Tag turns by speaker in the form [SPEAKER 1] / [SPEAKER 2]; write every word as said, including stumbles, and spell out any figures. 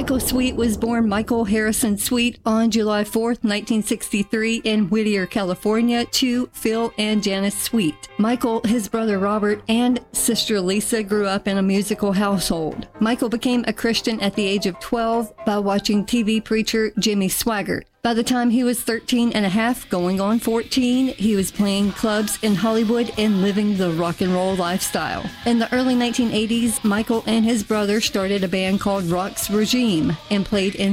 [SPEAKER 1] Michael Sweet was born Michael Harrison Sweet on July fourth, nineteen sixty-three in Whittier, California, to Phil and Janice Sweet. Michael, his brother Robert, and sister Lisa grew up in a musical household. Michael became a Christian at the age of twelve by watching T V preacher Jimmy Swaggart. By the time he was thirteen and a half, going on fourteen, he was playing clubs in Hollywood and living the rock and roll lifestyle. In the early nineteen eighties, Michael and his brother started a band called Rock's Regime and played in